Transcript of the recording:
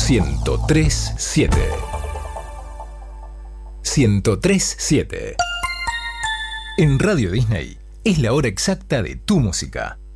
103.7. 103.7. En Radio Disney es la hora exacta de tu música.